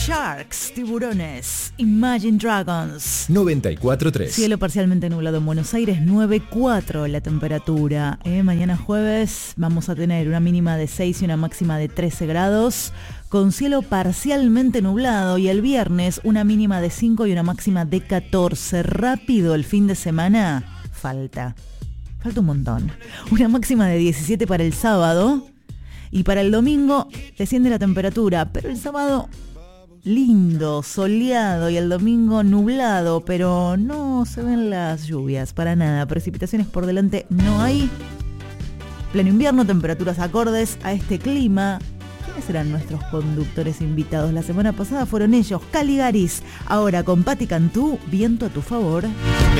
Sharks, tiburones, Imagine Dragons. 94.3. Cielo parcialmente nublado en Buenos Aires, 9.4 la temperatura. Mañana jueves vamos a tener una mínima de 6 y una máxima de 13 grados, con cielo parcialmente nublado, y el viernes una mínima de 5 y una máxima de 14. Rápido el fin de semana, falta un montón. Una máxima de 17 para el sábado, y para el domingo desciende la temperatura, pero el sábado lindo, soleado, y el domingo nublado, pero no se ven las lluvias para nada. Precipitaciones por delante no hay. Pleno invierno, temperaturas acordes a este clima. ¿Quiénes serán nuestros conductores invitados? La semana pasada fueron ellos, Caligaris. Ahora con Patti Cantú, viento a tu favor.